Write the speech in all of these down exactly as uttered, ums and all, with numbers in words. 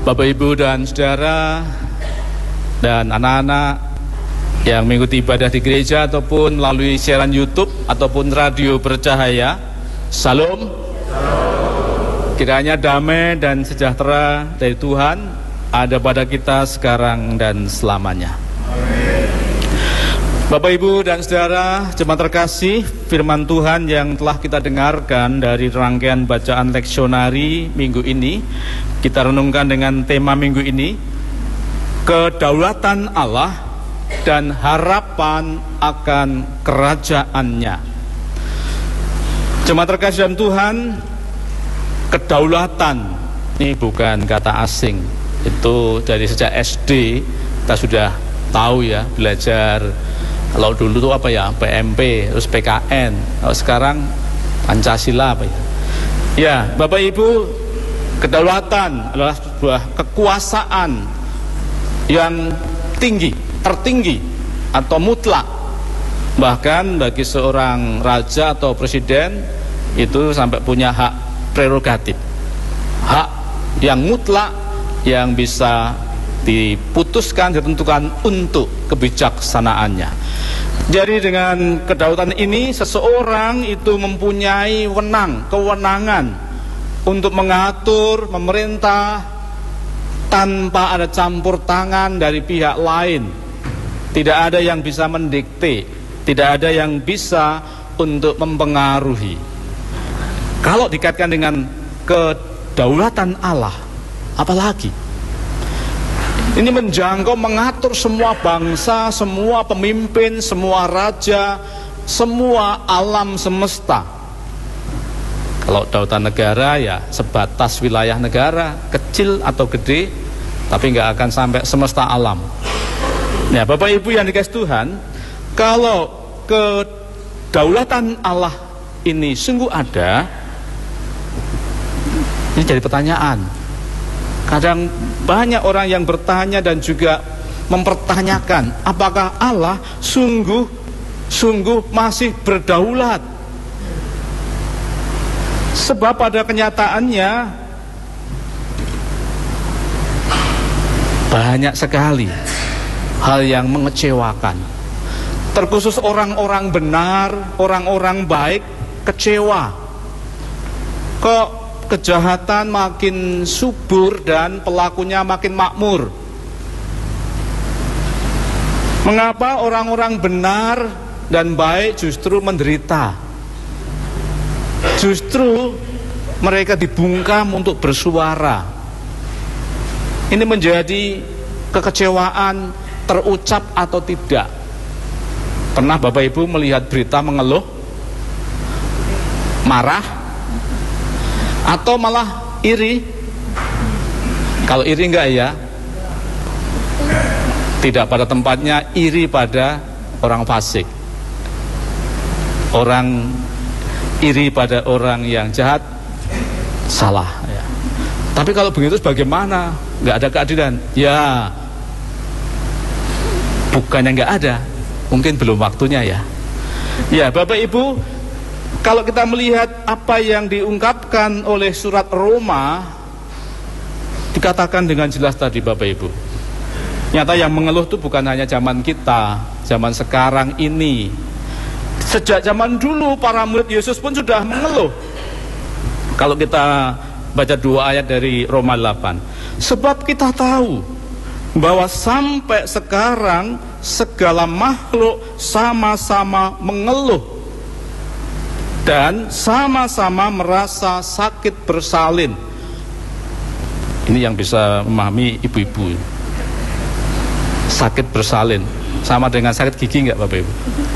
Bapak, Ibu, dan saudara, dan anak-anak yang mengikuti ibadah di gereja ataupun melalui siaran YouTube ataupun radio bercahaya, Salam. Kiranya damai dan sejahtera dari Tuhan ada pada kita sekarang dan selamanya. Bapak, Ibu, dan saudara, jemaat terkasih, firman Tuhan yang telah kita dengarkan dari rangkaian bacaan leksionari minggu ini, kita renungkan dengan tema minggu ini, kedaulatan Allah dan harapan akan kerajaannya. Jemaat terkasih dalam Tuhan, kedaulatan ini bukan kata asing. Itu dari sejak S D kita sudah tahu ya, belajar. Kalau dulu tuh apa ya, P M P, terus P K N. Kalau sekarang Pancasila apa ya. Ya, Bapak Ibu, kedaulatan adalah sebuah kekuasaan yang tinggi, tertinggi atau mutlak. Bahkan bagi seorang raja atau presiden itu sampai punya hak prerogatif, hak yang mutlak yang bisa diputuskan, ditentukan untuk kebijaksanaannya. Jadi dengan kedaulatan ini seseorang itu mempunyai wenang, kewenangan untuk mengatur, memerintah tanpa ada campur tangan dari pihak lain. Tidak ada yang bisa mendikte, tidak ada yang bisa untuk mempengaruhi. Kalau dikaitkan dengan kedaulatan Allah, apalagi ini menjangkau, mengatur semua bangsa, semua pemimpin, semua raja, semua alam semesta. Kalau kedaulatan negara ya sebatas wilayah negara, kecil atau gede, tapi nggak akan sampai semesta alam. Ya, Bapak Ibu yang dikasihi Tuhan, kalau kedaulatan Allah ini sungguh ada, ini jadi pertanyaan. Kadang banyak orang yang bertanya dan juga mempertanyakan, apakah Allah sungguh sungguh masih berdaulat? Sebab pada kenyataannya banyak sekali hal yang mengecewakan. Terkhusus orang-orang benar, orang-orang baik kecewa. Kok kejahatan makin subur dan pelakunya makin makmur? Mengapa orang-orang benar dan baik justru menderita? Justru mereka dibungkam untuk bersuara. Ini menjadi kekecewaan terucap atau tidak. Pernah Bapak Ibu melihat berita mengeluh, marah, atau malah iri? Kalau iri enggak ya? Tidak pada tempatnya, iri pada orang fasik. Orang iri pada orang yang jahat, salah ya. Tapi kalau begitu bagaimana? Enggak ada keadilan. Ya, bukannya enggak ada, mungkin belum waktunya ya. Ya, Bapak Ibu, kalau kita melihat apa yang diungkapkan oleh surat Roma, dikatakan dengan jelas tadi Bapak Ibu. Nyata yang mengeluh itu bukan hanya zaman kita, zaman sekarang ini. Sejak zaman dulu para murid Yesus pun sudah mengeluh. Kalau kita baca dua ayat dari Roma delapan. Sebab kita tahu bahwa sampai sekarang segala makhluk sama-sama mengeluh dan sama-sama merasa sakit bersalin. Ini yang bisa memahami ibu-ibu. Sakit bersalin sama dengan sakit gigi enggak Bapak Ibu?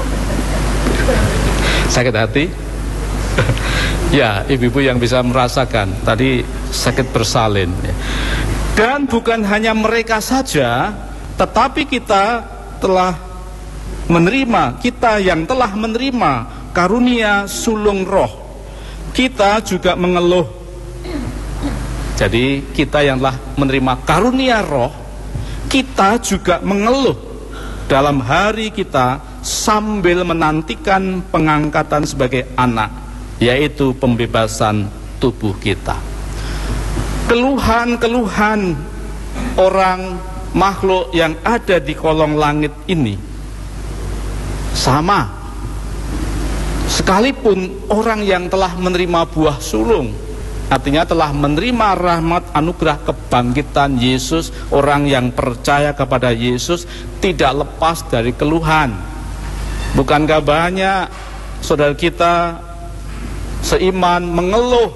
Sakit hati? Ya, ibu-ibu yang bisa merasakan tadi sakit bersalin. Dan bukan hanya mereka saja, tetapi kita telah menerima, kita yang telah menerima karunia sulung roh, kita juga mengeluh. Jadi kita yang telah menerima karunia roh, kita juga mengeluh dalam hari kita sambil menantikan pengangkatan sebagai anak, yaitu pembebasan tubuh kita. Keluhan-keluhan orang makhluk yang ada di kolong langit ini sama. Sekalipun orang yang telah menerima buah sulung, artinya telah menerima rahmat anugerah kebangkitan Yesus, orang yang percaya kepada Yesus tidak lepas dari keluhan. Bukankah banyak saudara kita seiman mengeluh,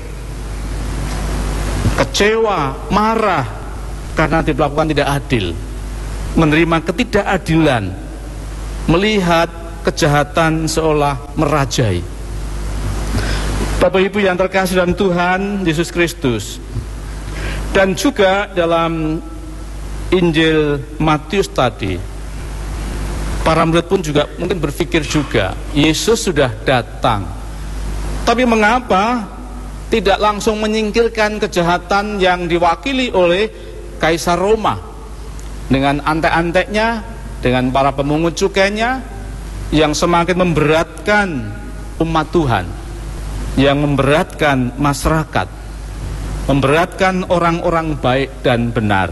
kecewa, marah karena diperlakukan tidak adil, menerima ketidakadilan, melihat kejahatan seolah merajai. Bapak Ibu yang terkasih dalam Tuhan Yesus Kristus, dan juga dalam Injil Matius tadi, para murid pun juga mungkin berpikir juga, Yesus sudah datang, tapi mengapa tidak langsung menyingkirkan kejahatan yang diwakili oleh Kaisar Roma dengan antek-anteknya, dengan para pemungut cukainya, yang semakin memberatkan umat Tuhan, yang memberatkan masyarakat, memberatkan orang-orang baik dan benar.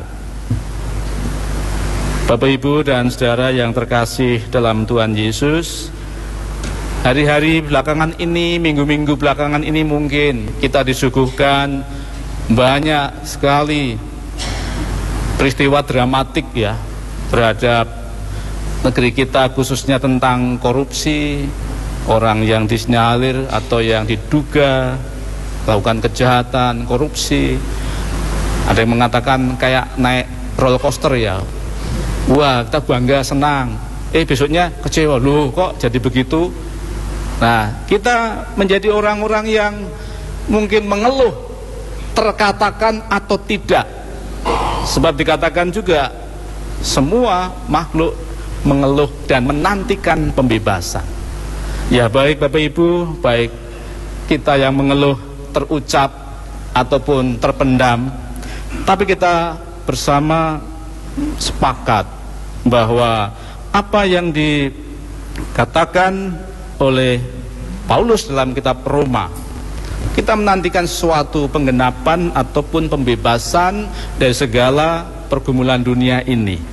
Bapak Ibu dan saudara yang terkasih dalam Tuhan Yesus, hari-hari belakangan ini, minggu-minggu belakangan ini mungkin kita disuguhkan banyak sekali peristiwa dramatik ya terhadap negeri kita, khususnya tentang korupsi, orang yang disinyalir atau yang diduga melakukan kejahatan, korupsi. Ada yang mengatakan kayak naik roller coaster ya. Wah, kita bangga, senang. Eh, besoknya kecewa. Loh, kok jadi begitu? Nah, kita menjadi orang-orang yang mungkin mengeluh, terkatakan atau tidak. Sebab dikatakan juga semua makhluk mengeluh dan menantikan pembebasan. Ya, baik Bapak Ibu, baik kita yang mengeluh terucap ataupun terpendam, tapi kita bersama sepakat bahwa apa yang dikatakan oleh Paulus dalam kitab Roma, kita menantikan suatu penggenapan ataupun pembebasan dari segala pergumulan dunia ini.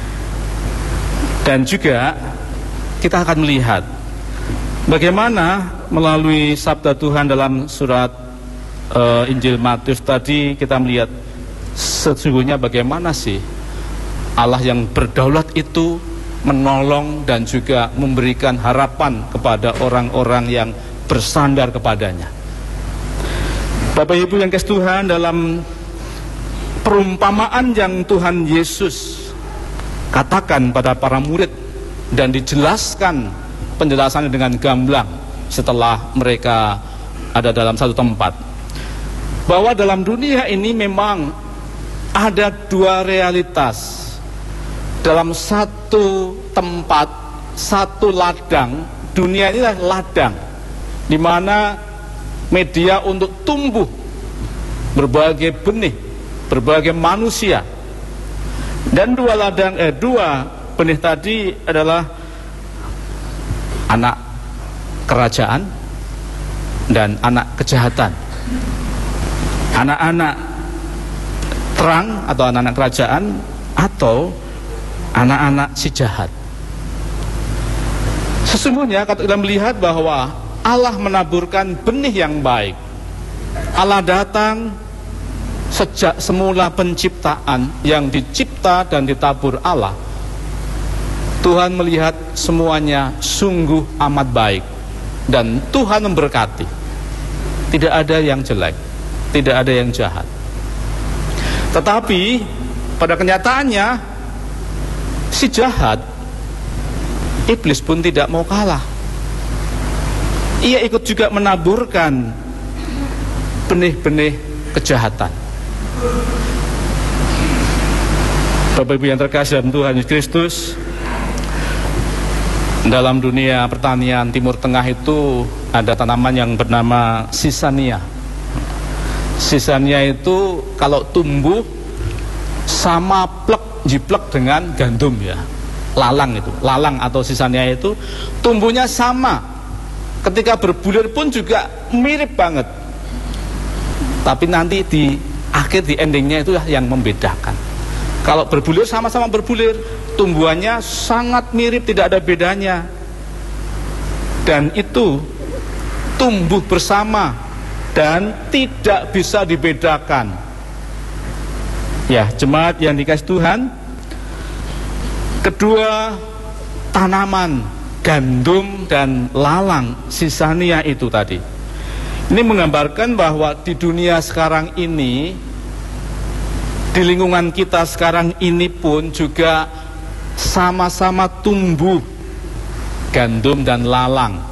Dan juga kita akan melihat bagaimana melalui sabda Tuhan dalam surat uh, Injil Matius tadi, kita melihat sesungguhnya bagaimana sih Allah yang berdaulat itu menolong dan juga memberikan harapan kepada orang-orang yang bersandar kepadanya. Bapak Ibu yang kasih Tuhan, dalam perumpamaan yang Tuhan Yesus katakan pada para murid dan dijelaskan penjelasannya dengan gamblang setelah mereka ada dalam satu tempat, bahwa dalam dunia ini memang ada dua realitas. Dalam satu tempat, satu ladang, dunia ini adalah ladang di mana media untuk tumbuh berbagai benih, berbagai manusia. Dan dua ladang, eh dua benih tadi adalah anak kerajaan dan anak kejahatan. Anak-anak terang atau anak-anak kerajaan atau anak-anak si jahat. Sesungguhnya kalau kita melihat bahwa Allah menaburkan benih yang baik, Allah datang sejak semula penciptaan yang dicipta dan ditabur Allah. Tuhan melihat semuanya sungguh amat baik dan Tuhan memberkati. Tidak ada yang jelek, tidak ada yang jahat. Tetapi pada kenyataannya si jahat, iblis pun tidak mau kalah. Ia ikut juga menaburkan benih-benih kejahatan. Bapak Ibu yang terkasih dalam Tuhan Yesus Kristus, dalam dunia pertanian Timur Tengah itu ada tanaman yang bernama sisania. Sisania itu kalau tumbuh sama plek jiplek dengan gandum ya. Lalang itu, lalang atau sisania itu tumbuhnya sama. Ketika berbulir pun juga mirip banget. Tapi nanti di akhir di endingnya itu yang membedakan. Kalau berbulir sama-sama berbulir, tumbuhannya sangat mirip, tidak ada bedanya, dan itu tumbuh bersama dan tidak bisa dibedakan. Ya, jemaat yang dikasih Tuhan, kedua tanaman gandum dan lalang sisania itu tadi, ini menggambarkan bahwa di dunia sekarang ini, di lingkungan kita sekarang ini pun juga sama-sama tumbuh gandum dan lalang.